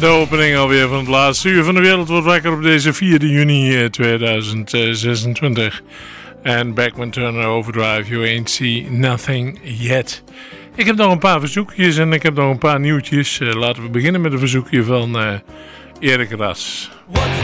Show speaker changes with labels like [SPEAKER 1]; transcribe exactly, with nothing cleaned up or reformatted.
[SPEAKER 1] De opening alweer van het laatste uur van de wereld wordt wakker op deze vierde juni tweeduizend zesentwintig. En Beckman Turner Overdrive, You Ain't See Nothing Yet. Ik heb nog een paar verzoekjes en ik heb nog een paar nieuwtjes. Uh, laten we beginnen met een verzoekje van uh, Erik Ras.